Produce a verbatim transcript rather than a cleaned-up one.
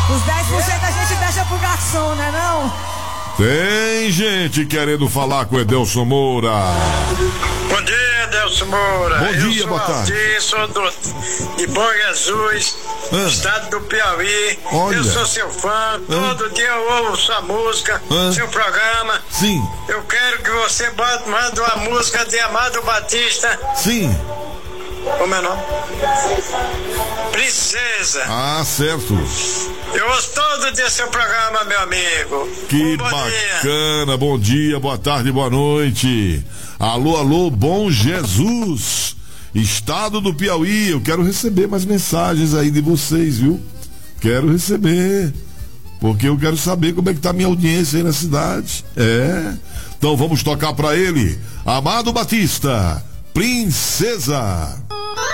Os dez por cento a gente deixa pro garçom, né não? Tem gente querendo falar com Edelson Moura. Bom dia, Edelson Moura. Bom dia, eu boa tarde. Eu sou do, de Bom Jesus, ah. estado do Piauí. Olha. Eu sou seu fã, ah. todo dia eu ouvo sua música, ah. seu programa. Sim. Eu quero que você mande uma música de Amado Batista. Sim. Como é o nome? Princesa. Ah, certo. Eu ouço todo dia seu programa, meu amigo. Que um bom bacana, dia. Bom dia, boa tarde, boa noite. Alô, alô, Bom Jesus, estado do Piauí. Eu quero receber mais mensagens aí de vocês, viu? Quero receber, porque eu quero saber como é que tá a minha audiência aí na cidade. É. Então vamos tocar pra ele, Amado Batista, Princesa.